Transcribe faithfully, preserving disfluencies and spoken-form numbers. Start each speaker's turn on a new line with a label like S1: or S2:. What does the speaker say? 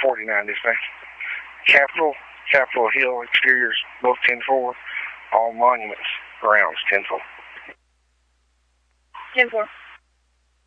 S1: forty-nine dispatch. Capitol, Capitol Hill exteriors, both ten four. All monuments, grounds, ten four.
S2: ten four.